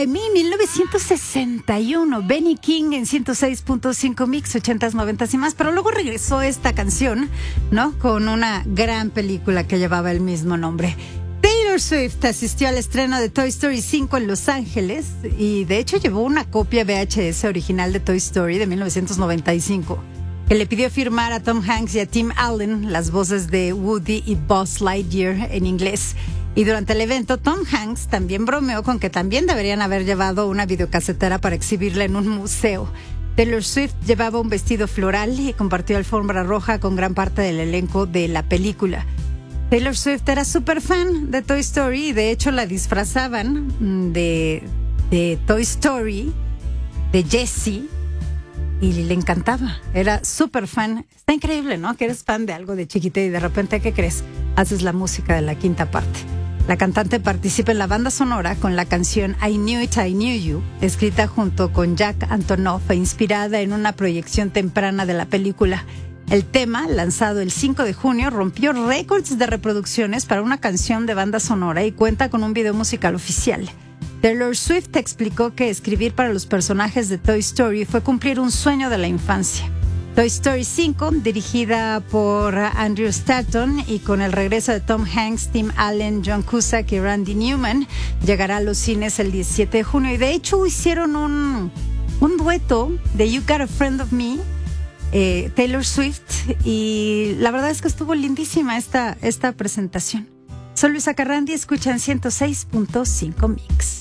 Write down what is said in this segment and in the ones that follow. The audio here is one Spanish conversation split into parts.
by Me, 1961. Benny King en 106.5 Mix, 80s, 90s y más. Pero luego regresó esta canción, ¿no? Con una gran película que llevaba el mismo nombre. Taylor Swift asistió al estreno de Toy Story 5 en Los Ángeles y de hecho llevó una copia VHS original de Toy Story de 1995 que le pidió firmar a Tom Hanks y a Tim Allen las voces de Woody y Buzz Lightyear en inglés. Y durante el evento, Tom Hanks también bromeó con que también deberían haber llevado una videocasetera para exhibirla en un museo. Taylor Swift llevaba un vestido floral y compartió alfombra roja con gran parte del elenco de la película. Taylor Swift era súper fan de Toy Story y de hecho la disfrazaban de Toy Story, de Jessie, y le encantaba. Era súper fan. Está increíble, ¿no? Que eres fan de algo de chiquita y de repente, ¿qué crees? Haces la música de la quinta parte. La cantante participa en la banda sonora con la canción I Knew It, I Knew You, escrita junto con Jack Antonoff e inspirada en una proyección temprana de la película. El tema, lanzado el 5 de junio, rompió récords de reproducciones para una canción de banda sonora y cuenta con un video musical oficial. Taylor Swift explicó que escribir para los personajes de Toy Story fue cumplir un sueño de la infancia. Toy Story 5, dirigida por Andrew Stanton y con el regreso de Tom Hanks, Tim Allen, John Cusack y Randy Newman, llegará a los cines el 17 de junio. Y de hecho hicieron un dueto de You Got a Friend of Me, Taylor Swift, y la verdad es que estuvo lindísima esta presentación. Soy Luisa Carrandi, escuchan 106.5 Mix.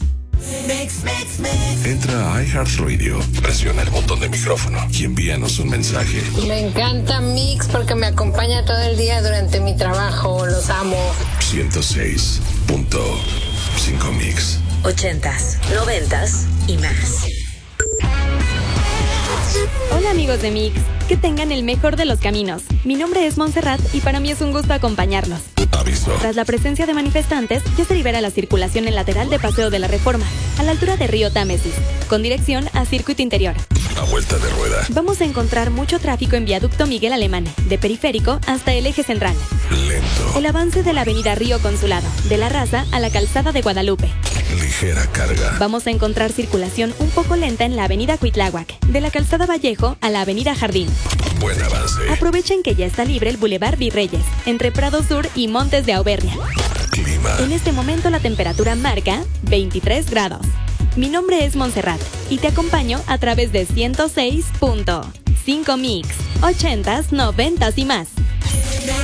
Entra a iHeartRadio, presiona el botón de micrófono y envíanos un mensaje. Me encanta Mix porque me acompaña todo el día durante mi trabajo. Los amo. 106.5 Mix. 80s, 90s y más. Hola amigos de Mix, que tengan el mejor de los caminos. Mi nombre es Montserrat y para mí es un gusto acompañarlos. Aviso. Tras la presencia de manifestantes, ya se libera la circulación en lateral de Paseo de la Reforma, a la altura de Río Támesis, con dirección a Circuito Interior. A vuelta de rueda. Vamos a encontrar mucho tráfico en Viaducto Miguel Alemán, de Periférico hasta el Eje Central. Lento. El avance de la avenida Río Consulado, de La Raza a la Calzada de Guadalupe. Ligera carga. Vamos a encontrar circulación un poco lenta en la avenida Cuitláhuac, de la Calzada Vallejo a la avenida Jardín. Buen avance. Aprovechen que ya está libre el Boulevard Virreyes, entre Prado Sur y Montes de Auvernia. Clima. En este momento la temperatura marca 23 grados. Mi nombre es Montserrat y te acompaño a través de 106.5 Mix, 80s, 90s y más.